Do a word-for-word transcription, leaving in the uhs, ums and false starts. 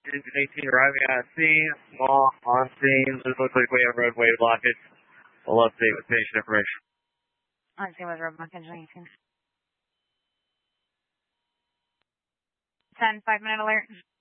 Engine eighteen arriving at scene, small on scene. This looks like we have roadway blockage. We'll update with patient information. On scene with road blockage engine eighteen. ten, five minute alert.